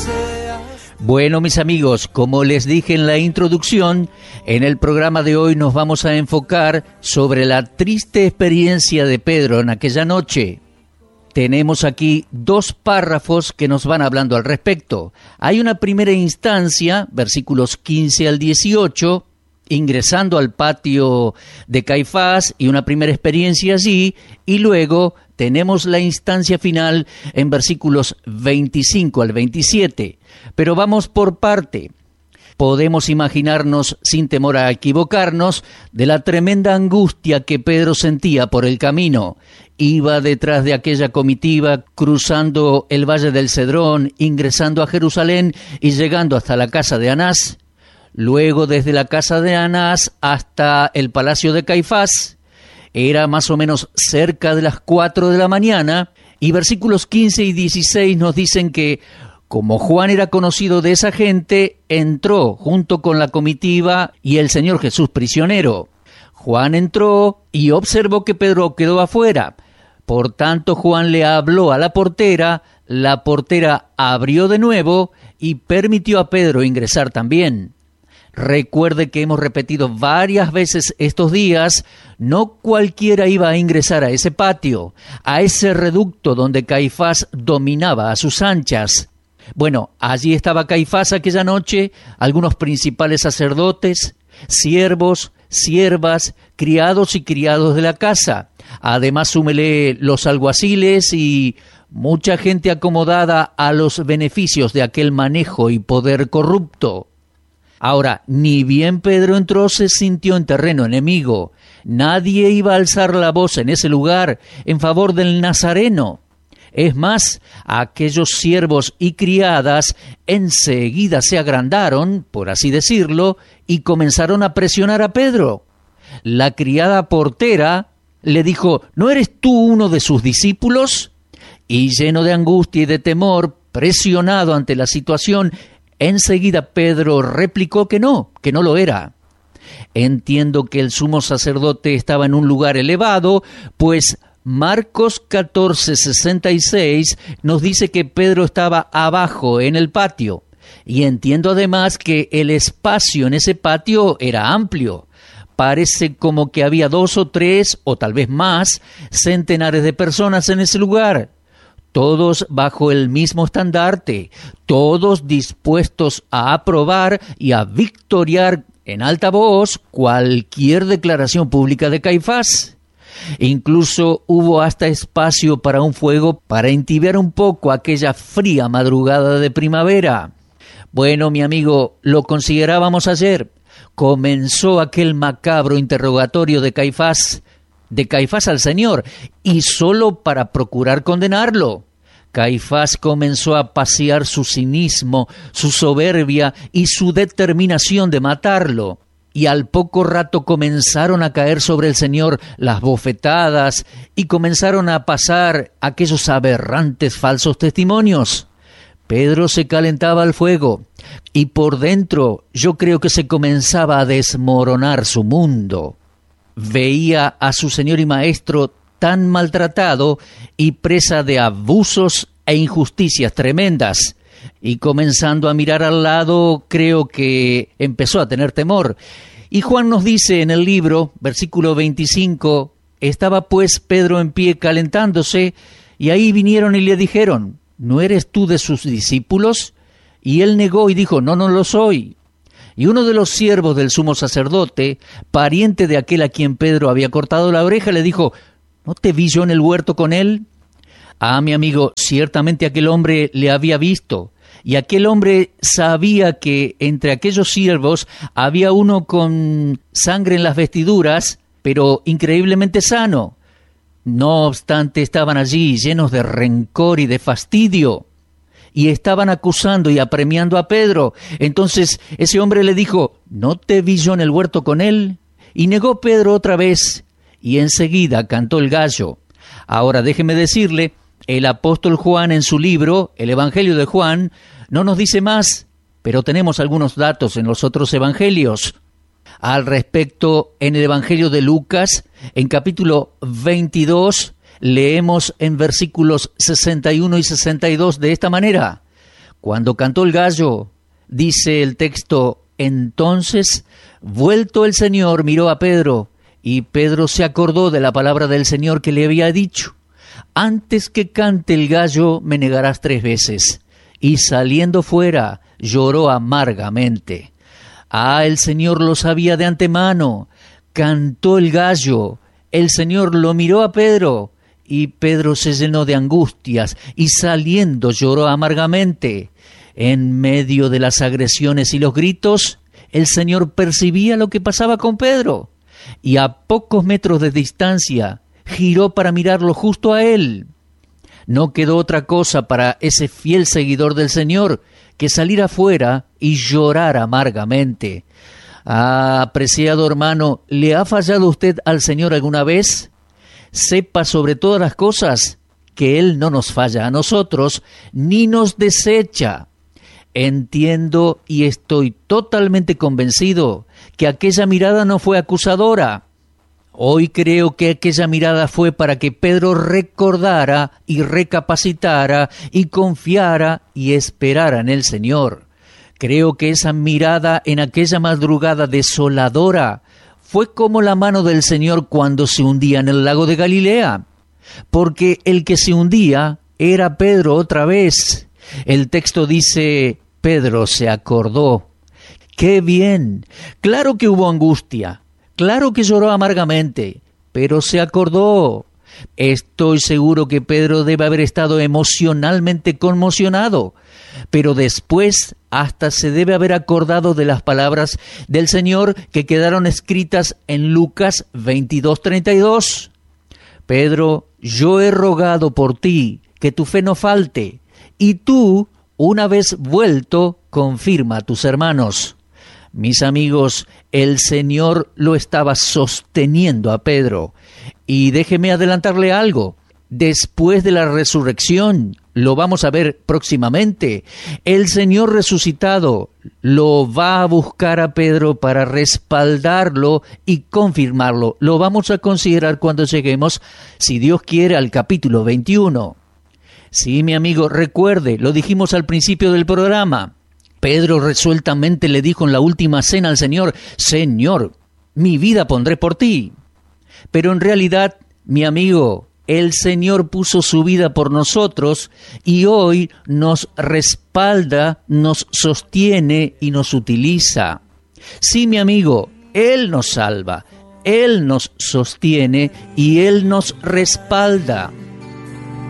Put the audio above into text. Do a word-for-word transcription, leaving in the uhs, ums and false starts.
Bueno, mis amigos, como les dije en la introducción, en el programa de hoy nos vamos a enfocar sobre la triste experiencia de Pedro en aquella noche. Tenemos aquí dos párrafos que nos van hablando al respecto. Hay una primera instancia, versículos quince al dieciocho, ingresando al patio de Caifás y una primera experiencia allí, y luego tenemos la instancia final en versículos veinticinco al veintisiete. Pero vamos por parte. Podemos imaginarnos, sin temor a equivocarnos, de la tremenda angustia que Pedro sentía por el camino. Iba detrás de aquella comitiva, cruzando el Valle del Cedrón, ingresando a Jerusalén y llegando hasta la casa de Anás. Luego desde la casa de Anás hasta el palacio de Caifás. Era más o menos cerca de las cuatro de la mañana, y versículos quince y dieciséis nos dicen que, como Juan era conocido de esa gente, entró junto con la comitiva y el Señor Jesús prisionero. Juan entró y observó que Pedro quedó afuera. Por tanto, Juan le habló a la portera, la portera abrió de nuevo y permitió a Pedro ingresar también. Recuerde que hemos repetido varias veces estos días, no cualquiera iba a ingresar a ese patio, a ese reducto donde Caifás dominaba a sus anchas. Bueno, allí estaba Caifás aquella noche, algunos principales sacerdotes, siervos, siervas, criados y criados de la casa. Además, súmele los alguaciles y mucha gente acomodada a los beneficios de aquel manejo y poder corrupto. Ahora, ni bien Pedro entró, se sintió en terreno enemigo. Nadie iba a alzar la voz en ese lugar en favor del Nazareno. Es más, aquellos siervos y criadas enseguida se agrandaron, por así decirlo, y comenzaron a presionar a Pedro. La criada portera le dijo: ¿no eres tú uno de sus discípulos? Y lleno de angustia y de temor, presionado ante la situación, enseguida Pedro replicó que no, que no lo era. Entiendo que el sumo sacerdote estaba en un lugar elevado, pues Marcos catorce sesenta y seis nos dice que Pedro estaba abajo en el patio. Y entiendo además que el espacio en ese patio era amplio. Parece como que había dos o tres, o tal vez más, centenares de personas en ese lugar. Todos bajo el mismo estandarte, todos dispuestos a aprobar y a victoriar en alta voz cualquier declaración pública de Caifás. Incluso hubo hasta espacio para un fuego para entibiar un poco aquella fría madrugada de primavera. Bueno, mi amigo, lo considerábamos ayer. Comenzó aquel macabro interrogatorio de Caifás, de Caifás al Señor, y solo para procurar condenarlo. Caifás comenzó a pasear su cinismo, su soberbia y su determinación de matarlo. Y al poco rato comenzaron a caer sobre el Señor las bofetadas y comenzaron a pasar aquellos aberrantes falsos testimonios. Pedro se calentaba al fuego y por dentro yo creo que se comenzaba a desmoronar su mundo. Veía a su Señor y Maestro tan maltratado y presa de abusos e injusticias tremendas. Y comenzando a mirar al lado, creo que empezó a tener temor. Y Juan nos dice en el libro, versículo veinticinco, estaba pues Pedro en pie calentándose, y ahí vinieron y le dijeron, ¿no eres tú de sus discípulos? Y él negó y dijo, no, no lo soy. Y uno de los siervos del sumo sacerdote, pariente de aquel a quien Pedro había cortado la oreja, le dijo, ¿no te vi yo en el huerto con él? Ah, mi amigo, ciertamente aquel hombre le había visto, y aquel hombre sabía que entre aquellos siervos había uno con sangre en las vestiduras, pero increíblemente sano. No obstante, estaban allí llenos de rencor y de fastidio, y estaban acusando y apremiando a Pedro. Entonces ese hombre le dijo, ¿no te vi yo en el huerto con él? Y negó Pedro otra vez, y enseguida cantó el gallo. Ahora déjeme decirle, el apóstol Juan en su libro, el Evangelio de Juan, no nos dice más, pero tenemos algunos datos en los otros evangelios. Al respecto, en el Evangelio de Lucas, en capítulo veintidós, leemos en versículos sesenta y uno y sesenta y dos de esta manera. Cuando cantó el gallo, dice el texto, entonces, vuelto el Señor, miró a Pedro, y Pedro se acordó de la palabra del Señor que le había dicho, antes que cante el gallo me negarás tres veces. Y saliendo fuera, lloró amargamente. Ah, el Señor lo sabía de antemano. Cantó el gallo. El Señor lo miró a Pedro, y Pedro se llenó de angustias, y saliendo lloró amargamente. En medio de las agresiones y los gritos, el Señor percibía lo que pasaba con Pedro, y a pocos metros de distancia giró para mirarlo justo a él. No quedó otra cosa para ese fiel seguidor del Señor que salir afuera y llorar amargamente. Ah, apreciado hermano, ¿le ha fallado usted al Señor alguna vez? Sepa sobre todas las cosas que Él no nos falla a nosotros, ni nos desecha. Entiendo y estoy totalmente convencido que aquella mirada no fue acusadora. Hoy creo que aquella mirada fue para que Pedro recordara y recapacitara y confiara y esperara en el Señor. Creo que esa mirada en aquella madrugada desoladora fue como la mano del Señor cuando se hundía en el lago de Galilea, porque el que se hundía era Pedro otra vez. El texto dice, Pedro se acordó. ¡Qué bien! Claro que hubo angustia, claro que lloró amargamente, pero se acordó. Estoy seguro que Pedro debe haber estado emocionalmente conmocionado, pero después hasta se debe haber acordado de las palabras del Señor que quedaron escritas en Lucas veintidós treinta y dos. Pedro, yo he rogado por ti que tu fe no falte, y tú, una vez vuelto, confirma a tus hermanos. Mis amigos, el Señor lo estaba sosteniendo a Pedro. Y déjeme adelantarle algo. Después de la resurrección, lo vamos a ver próximamente, el Señor resucitado lo va a buscar a Pedro para respaldarlo y confirmarlo. Lo vamos a considerar cuando lleguemos, si Dios quiere, al capítulo veintiuno. Sí, mi amigo, recuerde, lo dijimos al principio del programa. Pedro resueltamente le dijo en la última cena al Señor, Señor, mi vida pondré por ti. Pero en realidad, mi amigo, el Señor puso su vida por nosotros y hoy nos respalda, nos sostiene y nos utiliza. Sí, mi amigo, Él nos salva, Él nos sostiene y Él nos respalda.